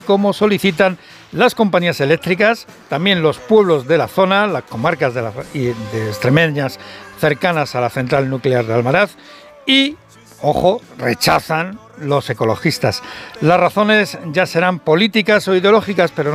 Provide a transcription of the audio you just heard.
como solicitan las compañías eléctricas, también los pueblos de la zona, las comarcas de extremeñas cercanas a la central nuclear de Almaraz y, ojo, rechazan los ecologistas. Las razones ya serán políticas o ideológicas, pero no